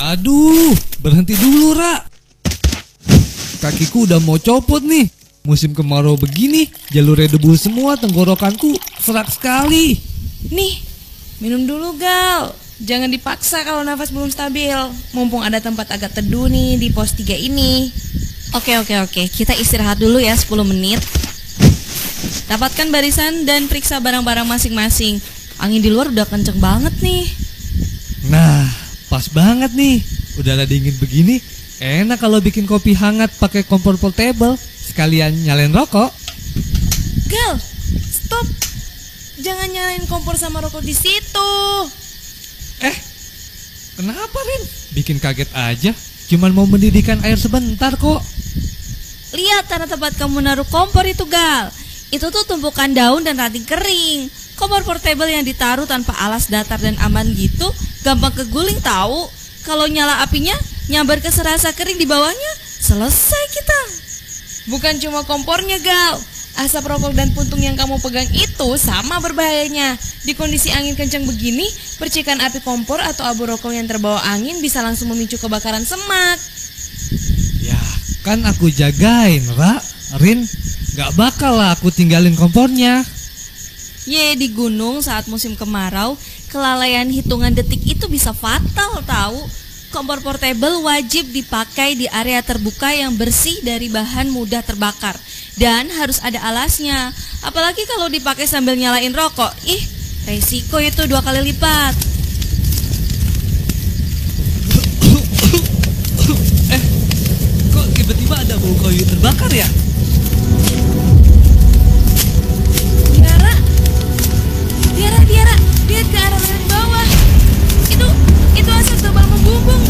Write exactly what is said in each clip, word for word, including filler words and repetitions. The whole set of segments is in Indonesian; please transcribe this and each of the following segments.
Aduh, berhenti dulu, Ra. Kakiku udah mau copot nih. Musim kemarau begini, jalurnya debu semua, tenggorokanku serak sekali. Nih, minum dulu, Gal. Jangan dipaksa kalau nafas belum stabil. Mumpung ada tempat agak teduh nih di pos tiga ini. Oke, oke, oke. Kita istirahat dulu ya sepuluh menit. Dapatkan barisan dan periksa barang-barang masing-masing. Angin di luar udah kenceng banget nih. Nah, pas banget nih. Udara dingin begini, enak kalau bikin kopi hangat pakai kompor portable. Sekalian nyalain rokok. Gal, stop. Jangan nyalain kompor sama rokok di situ. Eh, kenapa, Rin? Bikin kaget aja. Cuman mau mendidihkan air sebentar kok. Lihat tanah tempat kamu naruh kompor itu, Gal. Itu tuh tumpukan daun dan ranting kering. Kompor portable yang ditaruh tanpa alas datar dan aman gitu gampang keguling tahu. Kalau nyala apinya nyambar ke serasa kering di bawahnya, selesai kita. Bukan cuma kompornya, Gal. Asap rokok dan puntung yang kamu pegang itu sama berbahayanya. Di kondisi angin kencang begini, percikan api kompor atau abu rokok yang terbawa angin bisa langsung memicu kebakaran semak. Ya, kan aku jagain, Ra. Rin, gak bakal lah aku tinggalin kompornya. Ye, di gunung saat musim kemarau, kelalaian hitungan detik itu bisa fatal tahu. Kompor portable wajib dipakai di area terbuka yang bersih dari bahan mudah terbakar. Dan harus ada alasnya. Apalagi kalau dipakai sambil nyalain rokok. Ih, resiko itu dua kali lipat. Eh, kok tiba-tiba ada bau kayu terbakar ya? Tiara, Tiara, Tiara, lihat ke arah lereng bawah. Itu, itu asap tebal membumbung.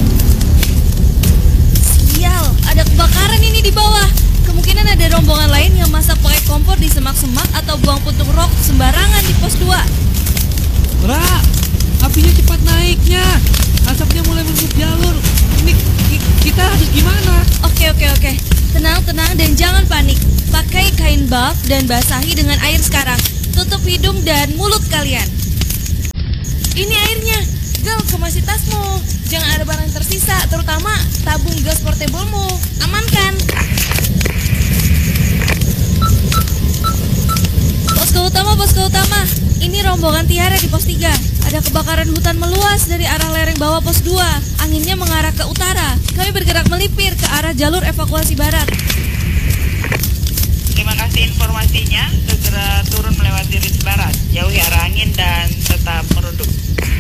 Sial, ada kebakaran ini di bawah. Kemungkinan ada rombongan lain yang masak pakai kompor di semak-semak atau buang puntung rokok sembarangan di pos dua. Ra, apinya cepat naiknya. Asapnya mulai menutup jalur. Ini ki- kita harus gimana? Oke, oke, oke. Tenang, tenang dan jangan panik. Pakai kain buff dan basahi dengan air sekarang. Tutup hidung dan mulut kalian. Ini airnya. Gal, kemasi tasmu. Jangan ada barang tersisa, terutama tabung gas portablemu. Amankan. Posko utama, posko utama. Ini rombongan Tiara di pos tiga. Ada kebakaran hutan meluas dari arah lereng bawah pos dua. Anginnya mengarah ke utara. Kami bergerak melipir ke arah jalur evakuasi barat. Terima kasih informasinya. Segera turun melewati ris barat. Jauhi arah angin dan tetap merunduk.